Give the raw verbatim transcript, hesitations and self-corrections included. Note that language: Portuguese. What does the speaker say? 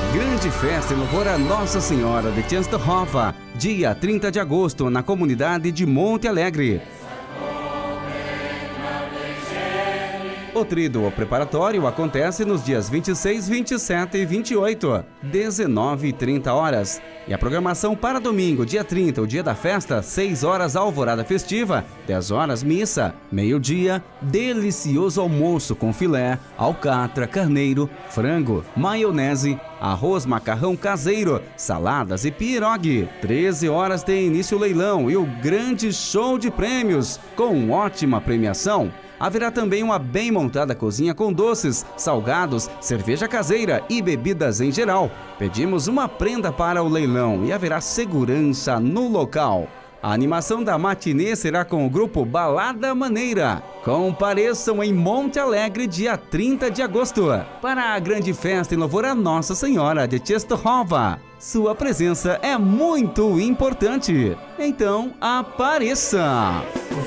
Grande festa em louvor a Nossa Senhora de Częstochowa, dia trinta de agosto, na comunidade de Monte Alegre. O tríduo preparatório acontece nos dias vinte e seis, vinte e sete e vinte e oito, dezenove e trinta horas. E a programação para domingo, dia trinta, o dia da festa, seis horas alvorada festiva, dez horas missa, meio-dia, delicioso almoço com filé, alcatra, carneiro, frango, maionese, arroz macarrão caseiro, saladas e pirogue. treze horas tem início o leilão e o grande show de prêmios, com ótima premiação. Haverá também uma bem montada cozinha com doces, salgados, cerveja caseira e bebidas em geral. Pedimos uma prenda para o leilão e haverá segurança no local. A animação da matinê será com o grupo Balada Maneira. Compareçam em Monte Alegre, dia trinta de agosto, para a grande festa em louvor a Nossa Senhora de Częstochowa. Sua presença é muito importante. Então, apareça!